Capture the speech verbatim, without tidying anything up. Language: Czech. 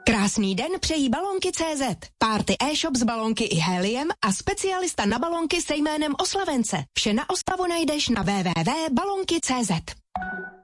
Krásný den přejí Balonky tečka cé zet. Party e-shop s balonky i heliem a specialista na balonky se jménem Oslavence. Vše na oslavu najdeš na w w w tečka balonky tečka cé zet.